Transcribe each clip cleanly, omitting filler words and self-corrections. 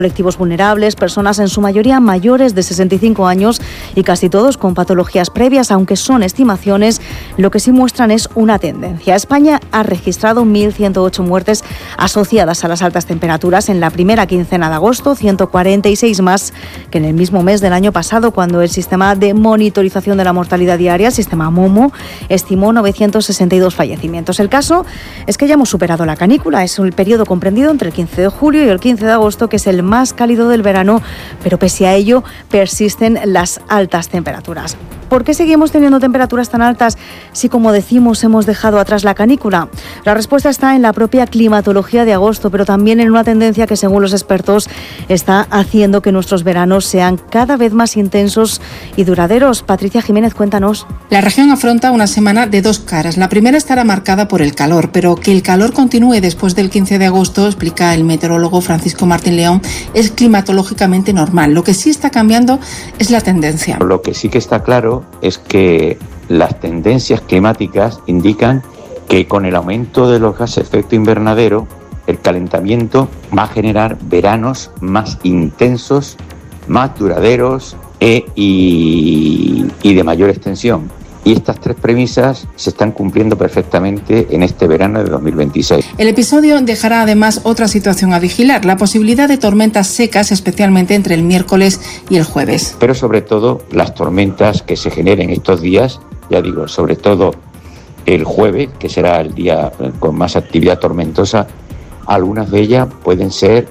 colectivos vulnerables, personas en su mayoría mayores de 65 años y casi todos con patologías previas, aunque son estimaciones, lo que sí muestran es una tendencia. España ha registrado 1.108 muertes asociadas a las altas temperaturas en la primera quincena de agosto, 146 más que en el mismo mes del año pasado, cuando el sistema de monitorización de la mortalidad diaria, sistema MOMO, estimó 962 fallecimientos. El caso es que ya hemos superado la canícula, es el periodo comprendido entre el 15 de julio y el 15 de agosto, que es el más cálido del verano, pero pese a ello persisten las altas temperaturas. ¿Por qué seguimos teniendo temperaturas tan altas si, como decimos, hemos dejado atrás la canícula? La respuesta está en la propia climatología de agosto, pero también en una tendencia que, según los expertos, está haciendo que nuestros veranos sean cada vez más intensos y duraderos. Patricia Jiménez, cuéntanos. La región afronta una semana de dos caras. La primera estará marcada por el calor, pero que el calor continúe después del 15 de agosto, explica el meteorólogo Francisco Martín León, es climatológicamente normal. Lo que sí está cambiando es la tendencia. Lo que sí que está claro es que las tendencias climáticas indican que con el aumento de los gases de efecto invernadero, el calentamiento va a generar veranos más intensos, más duraderos y de mayor extensión. Y estas tres premisas se están cumpliendo perfectamente en este verano de 2026. El episodio dejará además otra situación a vigilar, la posibilidad de tormentas secas, especialmente entre el miércoles y el jueves. Pero sobre todo las tormentas que se generen estos días, ya digo, sobre todo el jueves, que será el día con más actividad tormentosa, algunas de ellas pueden ser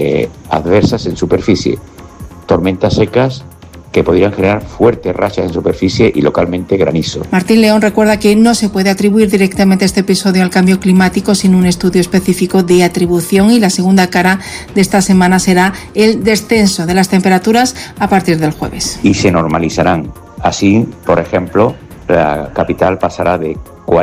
adversas en superficie, tormentas secas que podrían generar fuertes rachas en superficie y localmente granizo. Martín León recuerda que no se puede atribuir directamente este episodio al cambio climático sin un estudio específico de atribución, y la segunda cara de esta semana será el descenso de las temperaturas a partir del jueves. Y se normalizarán. Así, por ejemplo, la capital pasará de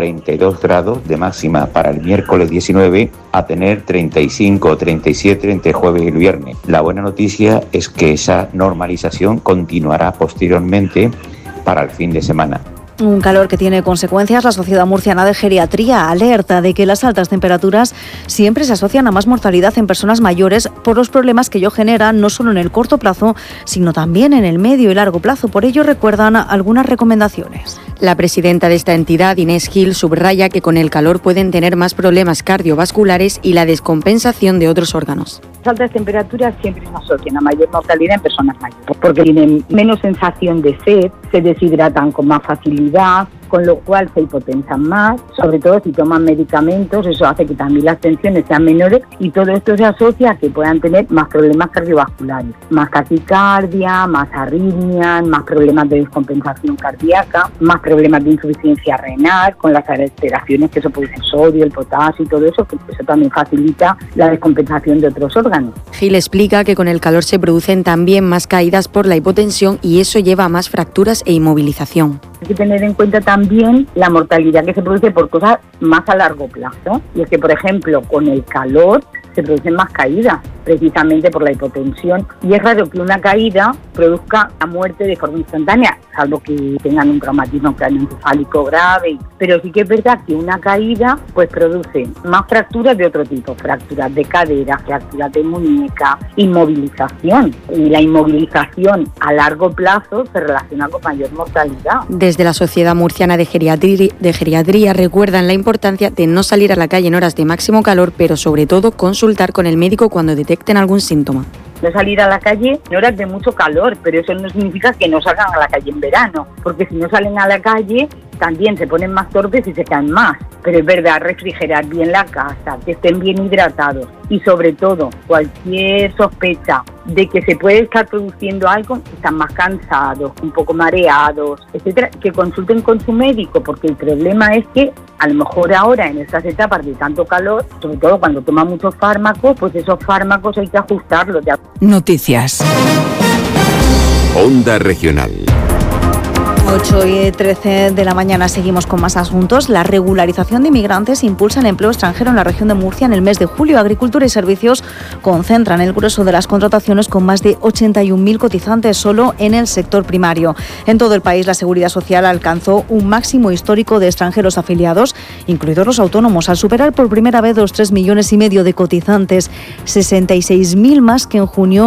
42 grados de máxima para el miércoles 19 a tener 35 o 37 entre jueves y el viernes. La buena noticia es que esa normalización continuará posteriormente para el fin de semana. Un calor que tiene consecuencias. La Sociedad Murciana de Geriatría alerta de que las altas temperaturas siempre se asocian a más mortalidad en personas mayores por los problemas que ello genera, no solo en el corto plazo, sino también en el medio y largo plazo. Por ello recuerdan algunas recomendaciones. La presidenta de esta entidad, Inés Gil, subraya que con el calor pueden tener más problemas cardiovasculares y la descompensación de otros órganos. Las altas temperaturas siempre se asocian a mayor mortalidad en personas mayores, porque tienen menos sensación de sed, se deshidratan con más facilidad, con lo cual se hipotensan más, sobre todo si toman medicamentos, eso hace que también las tensiones sean menores, y todo esto se asocia a que puedan tener más problemas cardiovasculares, más taquicardia, más arritmias, más problemas de descompensación cardíaca, más problemas de insuficiencia renal, con las alteraciones que eso puede ser sodio, el potasio y todo eso, que eso también facilita la descompensación de otros órganos. Gil explica que con el calor se producen también más caídas por la hipotensión y eso lleva a más fracturas e inmovilización. Hay que tener en cuenta también la mortalidad que se produce por cosas más a largo plazo. Y es que, por ejemplo, con el calor se producen más caídas, precisamente por la hipotensión. Y es raro que una caída produzca la muerte de forma instantánea, salvo que tengan un traumatismo cráneoencefálico grave. Pero sí que es verdad que una caída pues produce más fracturas de otro tipo, fracturas de cadera, fracturas de muñeca, inmovilización. Y la inmovilización a largo plazo se relaciona con mayor mortalidad. Desde la Sociedad Murciana de Geriatría recuerdan la importancia de no salir a la calle en horas de máximo calor, pero sobre todo consultar con el médico cuando detecten algún síntoma. No salir a la calle en horas de mucho calor, pero eso no significa que no salgan a la calle en verano, porque si no salen a la calle también se ponen más torpes y se caen más. Pero es verdad, refrigerar bien la casa, que estén bien hidratados y sobre todo cualquier sospecha de que se puede estar produciendo algo, están más cansados, un poco mareados, etcétera, que consulten con su médico, porque el problema es que a lo mejor ahora en estas etapas de tanto calor, sobre todo cuando toman muchos fármacos, pues esos fármacos hay que ajustarlos. Noticias. Onda Regional. 8:13 de la mañana seguimos con más asuntos. La regularización de inmigrantes impulsa el empleo extranjero en la región de Murcia en el mes de julio. Agricultura y servicios concentran el grueso de las contrataciones con más de 81.000 cotizantes solo en el sector primario. En todo el país la Seguridad Social alcanzó un máximo histórico de extranjeros afiliados, incluidos los autónomos, al superar por primera vez los 3,5 millones de cotizantes, 66.000 más que en junio